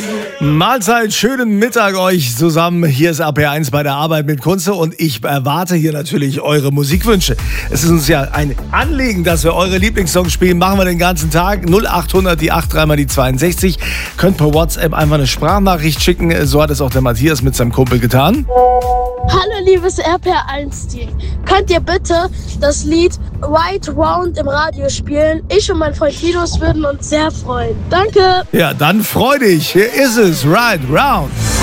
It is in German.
Mahlzeit, schönen Mittag euch zusammen. Hier ist RPR1 bei der Arbeit mit Kunze und ich erwarte hier natürlich eure Musikwünsche. Es ist uns ja ein Anliegen, dass wir eure Lieblingssongs spielen. Machen wir den ganzen Tag. 0800 die 8 3 die 62. Könnt per WhatsApp einfach eine Sprachnachricht schicken. So hat es auch der Matthias mit seinem Kumpel getan. Hallo liebes RPR1-Team. Könnt ihr bitte das Lied Right Round im Radio spielen? Ich und mein Freund Linus würden uns sehr freuen. Danke. Ja, dann freu dich. Hier ist es. Right Round.